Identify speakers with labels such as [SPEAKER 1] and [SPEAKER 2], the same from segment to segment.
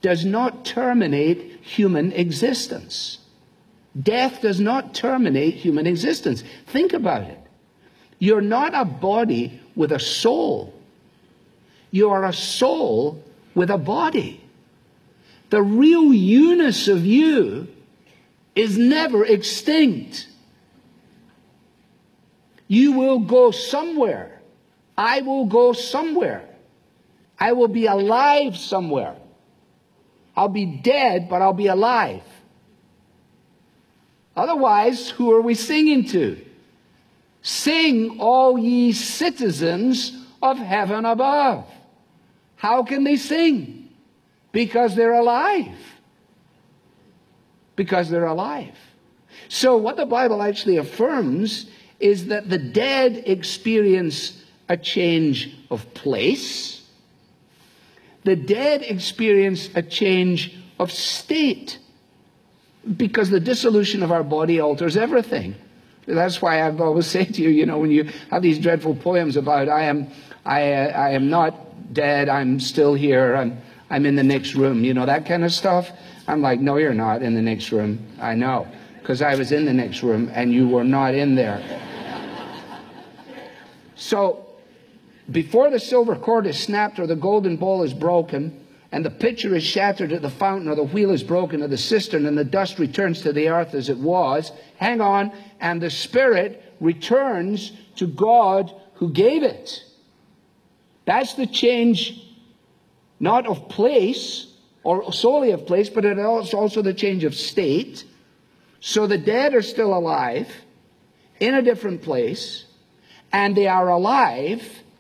[SPEAKER 1] does not terminate human existence. Death does not terminate human existence. Think about it. You're not a body with a soul. You are a soul with a body. The real you-ness of you is never extinct. You will go somewhere. I will go somewhere. I will be alive somewhere. I'll be dead, but I'll be alive. Otherwise, who are we singing to? Sing, all ye citizens of heaven above. How can they sing? Because they're alive. Because they're alive. So what the Bible actually affirms is that the dead experience a change of place. The dead experience a change of state. Because the dissolution of our body alters everything. That's why I've always said to you, you know, when you have these dreadful poems about I am not dead, I'm still here, I'm in the next room, you know, that kind of stuff. I'm like, no, you're not in the next room. I know, because I was in the next room and you were not in there. So, before the silver cord is snapped or the golden bowl is broken, and the pitcher is shattered at the fountain, or the wheel is broken at the cistern, and the dust returns to the earth as it was, hang on, and the spirit returns to God who gave it. That's the change, not of place, or solely of place, but it's also the change of state. So the dead are still alive, in a different place, and they are alive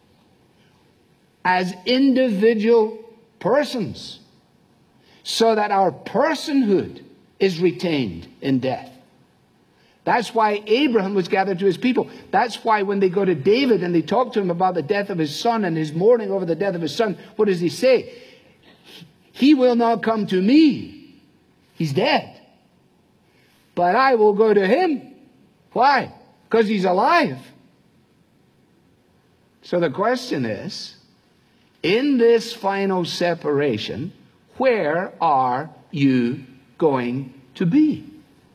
[SPEAKER 1] as individual persons, so that our personhood is retained in death. That's why Abraham was gathered to his people. That's why when they go to David and they talk to him about the death of his son and his mourning over the death of his son, what does he say? He will not come to me. He's dead. But I will go to him. Why? Because he's alive. So the question is, in this final separation, where are you going to be?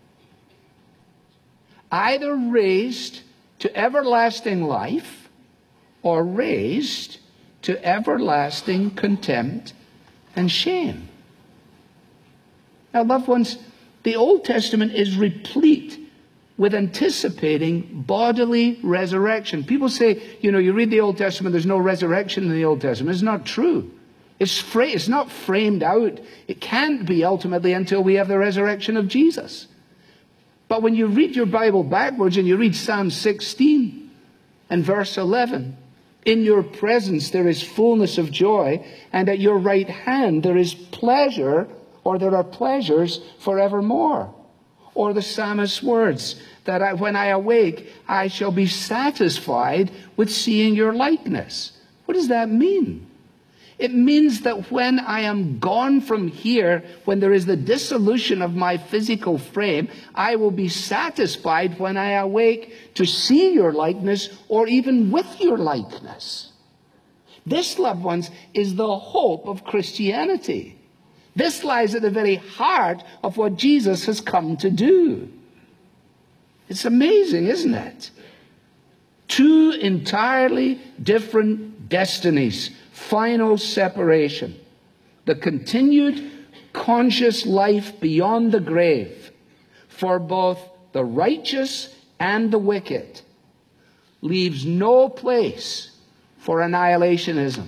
[SPEAKER 1] Either raised to everlasting life or raised to everlasting contempt and shame. Now, loved ones, the Old Testament is replete with anticipating bodily resurrection. People say, you know, you read the Old Testament, there's no resurrection in the Old Testament. It's not true. It's not framed out. It can't be ultimately until we have the resurrection of Jesus. But when you read your Bible backwards and you read Psalm 16 and verse 11, in your presence there is fullness of joy, and at your right hand there is pleasure, or there are pleasures forevermore. Or the psalmist's words, that when I awake, I shall be satisfied with seeing your likeness. What does that mean? It means that when I am gone from here, when there is the dissolution of my physical frame, I will be satisfied when I awake to see your likeness, or even with your likeness. This, loved ones, is the hope of Christianity. This lies at the very heart of what Jesus has come to do. It's amazing, isn't it? Two entirely different destinies. Final separation. The continued conscious life beyond the grave for both the righteous and the wicked leaves no place for annihilationism.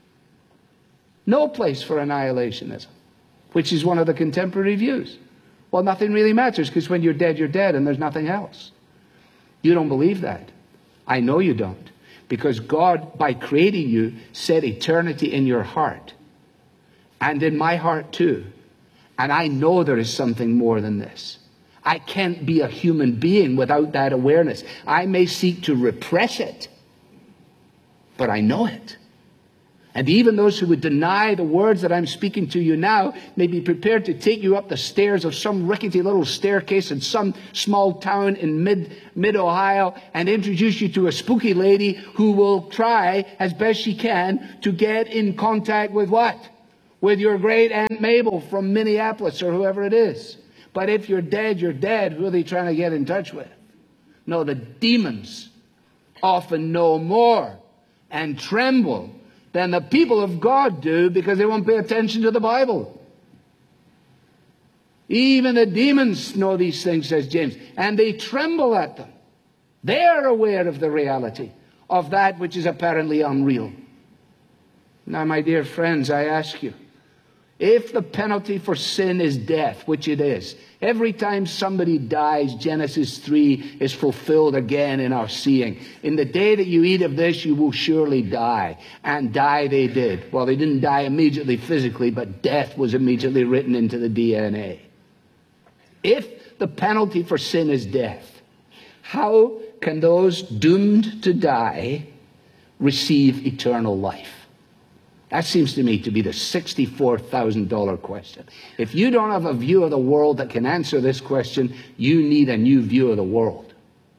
[SPEAKER 1] No place for annihilationism, which is one of the contemporary views. Well, nothing really matters, because when you're dead and there's nothing else. You don't believe that. I know you don't. Because God, by creating you, set eternity in your heart. And in my heart too. And I know there is something more than this. I can't be a human being without that awareness. I may seek to repress it, but I know it. And even those who would deny the words that I'm speaking to you now may be prepared to take you up the stairs of some rickety little staircase in some small town in mid-Ohio and introduce you to a spooky lady who will try as best she can to get in contact with what? with your great Aunt Mabel from Minneapolis or whoever it is. But if you're dead, you're dead. Who are they trying to get in touch with? No, the demons often know more and tremble than the people of God do because they won't pay attention to the Bible. Even the demons know these things, says James, and they tremble at them. They are aware of the reality of that which is apparently unreal. Now, my dear friends, I ask you, if the penalty for sin is death, which it is, every time somebody dies, Genesis 3 is fulfilled again in our seeing. In the day that you eat of this, you will surely die. And die they did. Well, they didn't die immediately physically, but death was immediately written into the DNA. If the penalty for sin is death, how can those doomed to die receive eternal life? That seems to me to be the $64,000 question. If you don't have a view of the world that can answer this question, you need a new view of the world.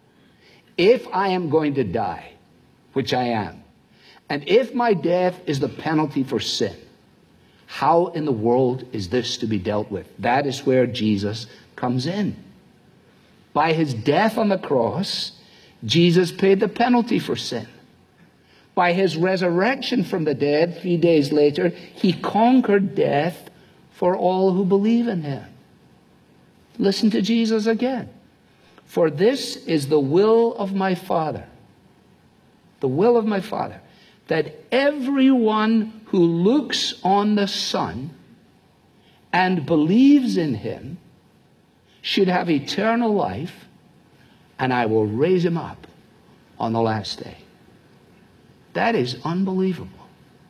[SPEAKER 1] If I am going to die, which I am, and if my death is the penalty for sin, how in the world is this to be dealt with? That is where Jesus comes in. By his death on the cross, Jesus paid the penalty for sin. By his resurrection from the dead 3 days later, he conquered death for all who believe in him. Listen to Jesus again. For this is the will of my Father. The will of my Father. That everyone who looks on the Son and believes in him should have eternal life, and I will raise him up on the last day. That is unbelievable.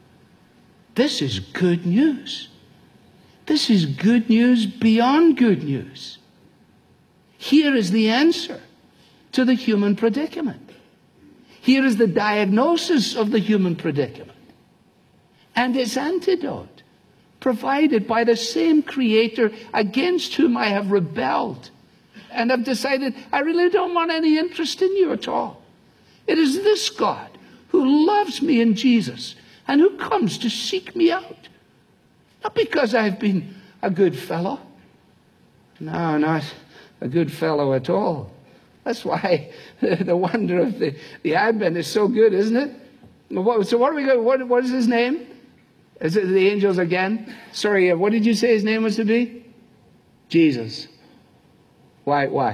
[SPEAKER 1] This is good news. This is good news beyond good news. Here is the answer to the human predicament. Here is the diagnosis of the human predicament. And its antidote, provided by the same Creator against whom I have rebelled and have decided I really don't want any interest in you at all. It is this God who loves me in Jesus and who comes to seek me out. Not because I've been a good fellow. No, not a good fellow at all. That's why the wonder of the Advent is so good, isn't it? So what are we going? What is his name? Is it the angels again? Sorry, what did you say his name was to be? Jesus. Why?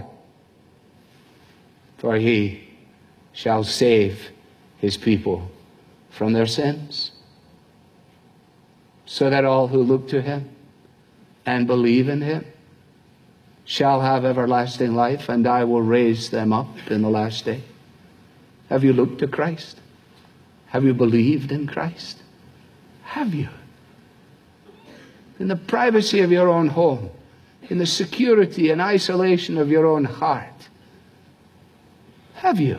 [SPEAKER 1] For he shall save his people from their sins, so that all who look to him and believe in him shall have everlasting life, and I will raise them up in the last day. Have you looked to Christ? Have you believed in Christ? Have you? In the privacy of your own home, in the security and isolation of your own heart, have you?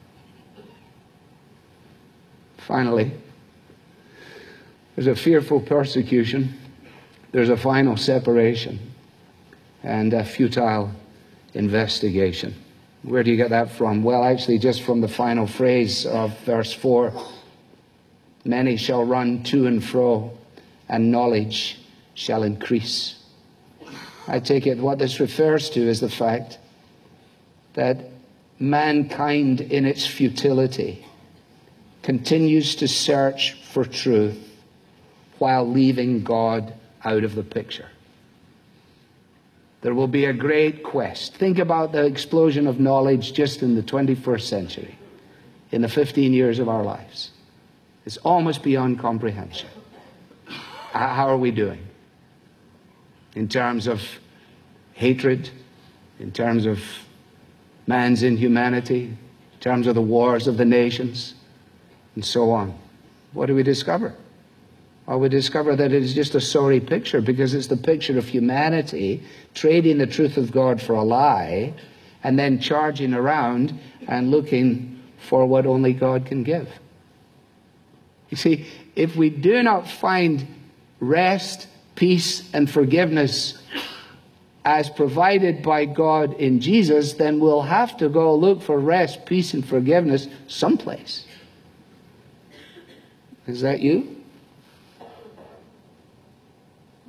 [SPEAKER 1] Finally, there's a fearful persecution, there's a final separation, and a futile investigation. Where do you get that from? Well, actually, just from the final phrase of verse 4. Many shall run to and fro, and knowledge shall increase. I take it what this refers to is the fact that mankind in its futility continues to search for truth while leaving God out of the picture. There will be a great quest. Think about the explosion of knowledge just in the 21st century, in the 15 years of our lives. It's almost beyond comprehension. How are we doing? In terms of hatred, in terms of man's inhumanity, in terms of the wars of the nations, and so on. What do we discover? Well, we discover that it is just a sorry picture, because it's the picture of humanity trading the truth of God for a lie and then charging around and looking for what only God can give. You see, if we do not find rest, peace, and forgiveness as provided by God in Jesus, then we'll have to go look for rest, peace, and forgiveness someplace. Is that you?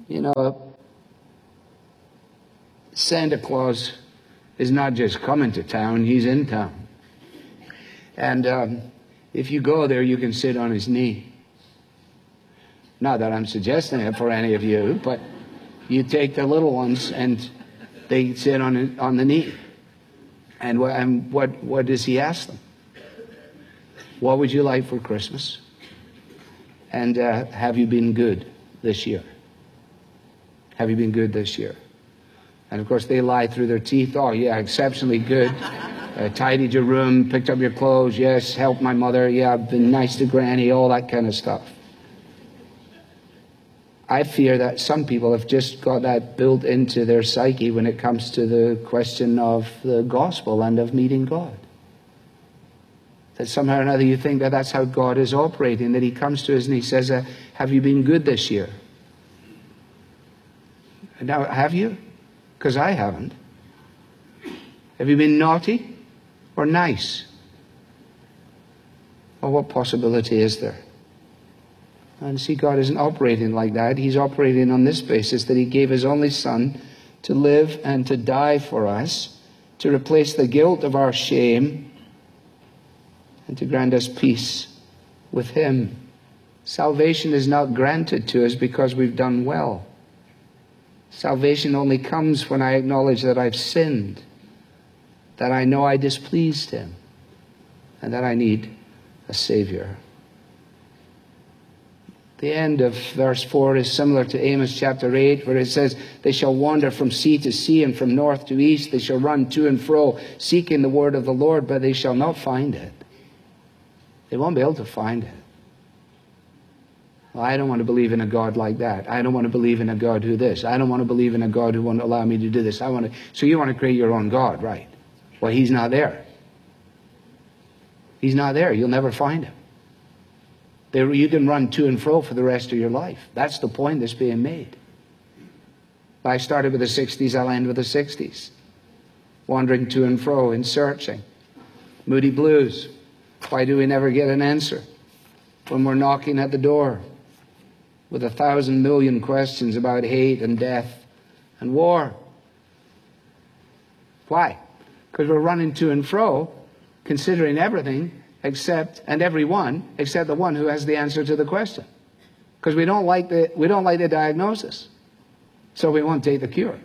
[SPEAKER 1] You know, Santa Claus is not just coming to town, he's in town. And if you go there, you can sit on his knee. Not that I'm suggesting it for any of you, but you take the little ones and they sit on the knee. And what does he ask them? What would you like for Christmas? And have you been good this year? Have you been good this year? And of course they lie through their teeth. Oh yeah, exceptionally good. Tidied your room, picked up your clothes. Yes, helped my mother. Yeah, I've been nice to Granny. All that kind of stuff. I fear that some people have just got that built into their psyche when it comes to the question of the gospel and of meeting God. That somehow or another you think that that's how God is operating, that he comes to us and he says, have you been good this year? Now, have you? Because I haven't. Have you been naughty or nice? Well, what possibility is there? And see, God isn't operating like that. He's operating on this basis, that he gave his only Son to live and to die for us, to replace the guilt of our shame, and to grant us peace with him. Salvation is not granted to us because we've done well. Salvation only comes when I acknowledge that I've sinned, that I know I displeased him, and that I need a Savior. The end of verse 4 is similar to Amos chapter 8, where it says, they shall wander from sea to sea and from north to east. They shall run to and fro, seeking the word of the Lord, but they shall not find it. They won't be able to find it. Well, I don't want to believe in a God like that. I don't want to believe in a God who this. I don't want to believe in a God who won't allow me to do this. So you want to create your own God, right? Well, he's not there. He's not there. You'll never find him. You can run to and fro for the rest of your life. That's the point that's being made. I started with the 60s, I'll end with the 60s. Wandering to and fro and searching. Moody blues. Why do we never get an answer? When we're knocking at the door with 1,000 million questions about hate and death and war. Why? Because we're running to and fro, considering everything and everyone except the one who has the answer to the question. Because we don't like the diagnosis. So we won't take the cure.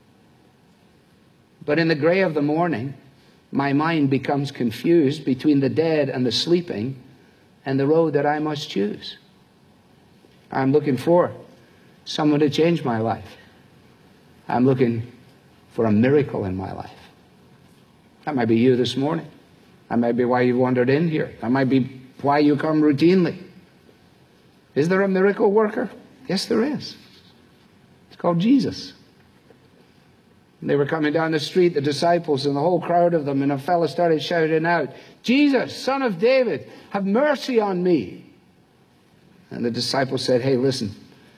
[SPEAKER 1] But in the gray of the morning, my mind becomes confused between the dead and the sleeping and the road that I must choose. I'm looking for someone to change my life. I'm looking for a miracle in my life. That might be you this morning. That might be why you wandered in here. That might be why you come routinely. Is there a miracle worker? Yes, there is. It's called Jesus. And they were coming down the street, the disciples and the whole crowd of them, and a fellow started shouting out, Jesus, Son of David, have mercy on me. And the disciples said, hey, listen,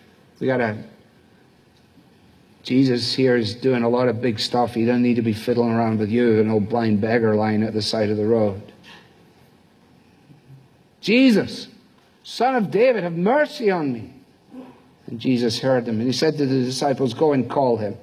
[SPEAKER 1] Jesus here is doing a lot of big stuff. He doesn't need to be fiddling around with you, an old blind beggar lying at the side of the road. Jesus, Son of David, have mercy on me. And Jesus heard them, and he said to the disciples, go and call him.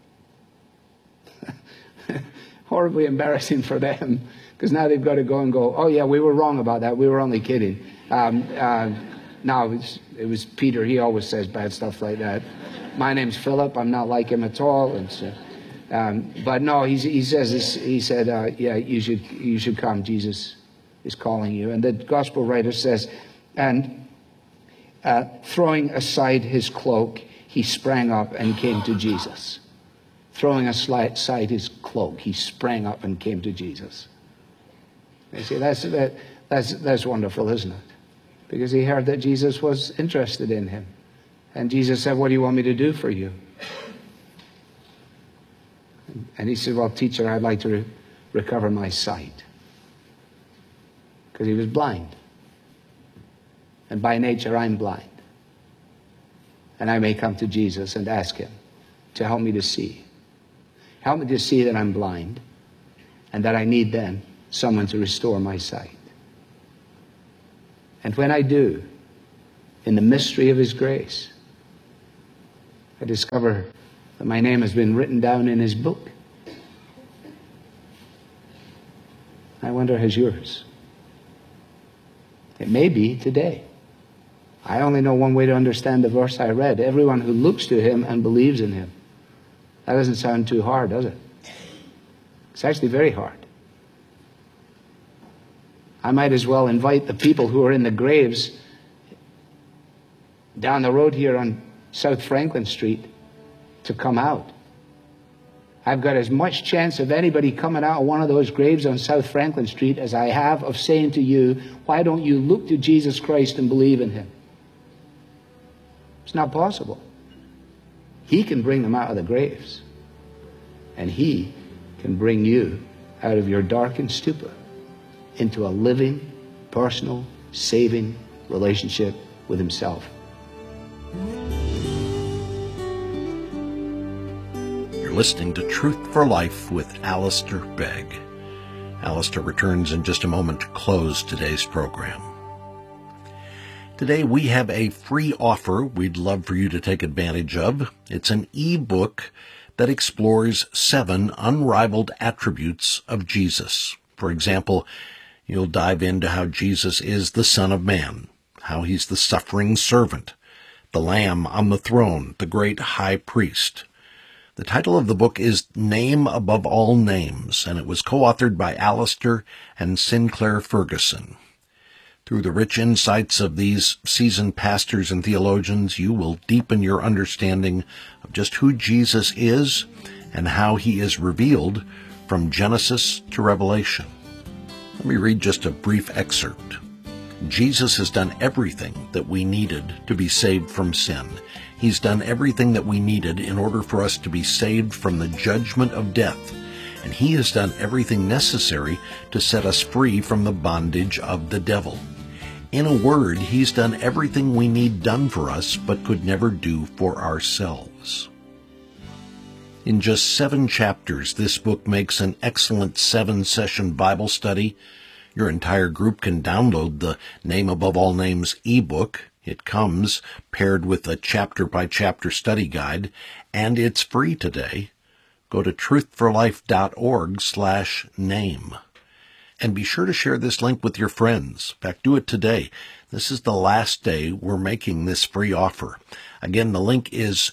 [SPEAKER 1] Horribly embarrassing for them, because now they've got to go and go, oh yeah, we were wrong about that. We were only kidding. No, it was Peter. He always says bad stuff like that. My name's Philip. I'm not like him at all. And so, but no, he said, yeah, you should come. Jesus is calling you. And the gospel writer says, and throwing aside his cloak, he sprang up and came to Jesus. Throwing aside his cloak, he sprang up and came to Jesus. You see, that's wonderful, isn't it? Because he heard that Jesus was interested in him. And Jesus said, what do you want me to do for you? And he said, well, teacher, I'd like to recover my sight. Because he was blind. And by nature, I'm blind. And I may come to Jesus and ask him to help me to see. Help me to see that I'm blind. And that I need then someone to restore my sight. And when I do, in the mystery of his grace, I discover that my name has been written down in his book. I wonder, has yours? It may be today. I only know one way to understand the verse I read. Everyone who looks to him and believes in him. That doesn't sound too hard, does it? It's actually very hard. I might as well invite the people who are in the graves down the road here on South Franklin Street to come out. I've got as much chance of anybody coming out of one of those graves on South Franklin Street as I have of saying to you, why don't you look to Jesus Christ and believe in him? It's not possible. He can bring them out of the graves. And he can bring you out of your darkened stupor into a living, personal, saving relationship with himself.
[SPEAKER 2] You're listening to Truth for Life with Alistair Begg. Alistair returns in just a moment to close today's program. Today we have a free offer we'd love for you to take advantage of. It's an e-book that explores 7 unrivaled attributes of Jesus. For example, you'll dive into how Jesus is the Son of Man, how he's the suffering servant, the Lamb on the throne, the great high priest. The title of the book is Name Above All Names, and it was co-authored by Alistair and Sinclair Ferguson. Through the rich insights of these seasoned pastors and theologians, you will deepen your understanding of just who Jesus is and how he is revealed from Genesis to Revelation. Let me read just a brief excerpt. Jesus has done everything that we needed to be saved from sin. He's done everything that we needed in order for us to be saved from the judgment of death. And he has done everything necessary to set us free from the bondage of the devil. In a word, he's done everything we need done for us, but could never do for ourselves. In just 7 chapters, this book makes an excellent 7-session Bible study. Your entire group can download the Name Above All Names ebook. It comes paired with a chapter-by-chapter study guide, and it's free today. Go to truthforlife.org/name. And be sure to share this link with your friends. In fact, do it today. This is the last day we're making this free offer. Again, the link is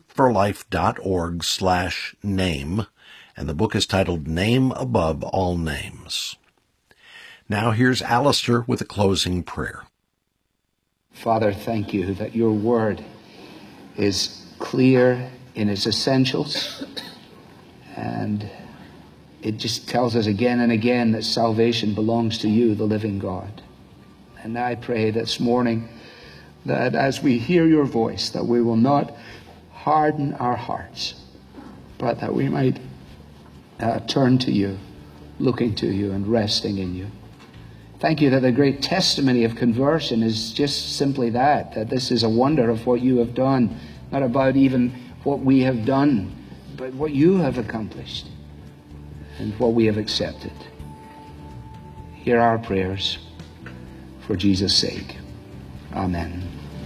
[SPEAKER 2] truthforlife.org/name, and the book is titled Name Above All Names. Now here's Alistair with a closing prayer.
[SPEAKER 1] Father, thank you that your word is clear in its essentials, and it just tells us again and again that salvation belongs to you, the living God. And I pray this morning that as we hear your voice, that we will not harden our hearts, but that we might turn to you, looking to you and resting in you. Thank you that the great testimony of conversion is just simply that this is a wonder of what you have done, not about even what we have done, but what you have accomplished and what we have accepted. Hear our prayers for Jesus' sake. Amen.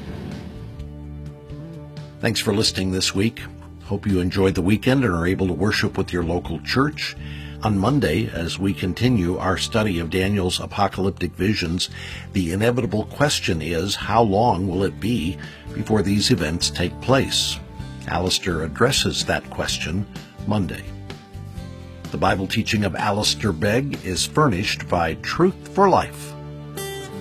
[SPEAKER 2] Thanks for listening this week. Hope you enjoyed the weekend and are able to worship with your local church. On Monday, as we continue our study of Daniel's apocalyptic visions, the inevitable question is, how long will it be before these events take place? Alistair addresses that question Monday. The Bible teaching of Alistair Begg is furnished by Truth for Life,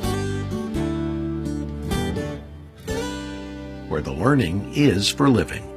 [SPEAKER 2] where the learning is for living.